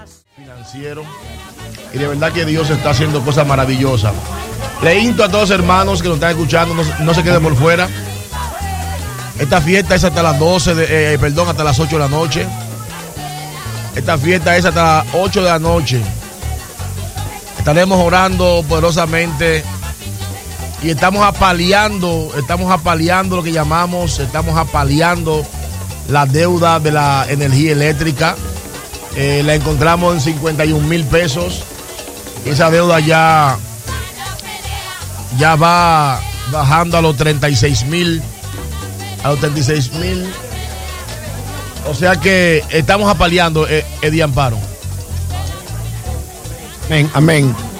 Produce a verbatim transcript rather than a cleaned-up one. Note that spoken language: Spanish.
Financiero. Y de verdad que Dios está haciendo cosas maravillosas. Le insto a todos los hermanos que nos están escuchando, no, no se queden por fuera. Esta fiesta es hasta las doce, de, eh, perdón, hasta las ocho de la noche. Esta fiesta es hasta las ocho de la noche. Estaremos orando poderosamente y estamos apaleando, estamos apaleando lo que llamamos, estamos apaleando la deuda de la energía eléctrica. Eh, la encontramos en cincuenta y un mil pesos. Esa deuda ya, ya va bajando a los treinta y seis mil. A los treinta y seis mil. O sea que estamos apaleando, eh, Eddie Amparo. Amén, amén.